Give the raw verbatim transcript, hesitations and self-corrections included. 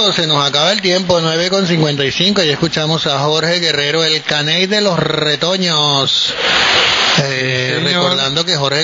pero se nos acaba el tiempo, nueve con cincuenta y cinco, y escuchamos a Jorge Guerrero, el Caney de los Retoños. Eh, Sí, recordando que Jorge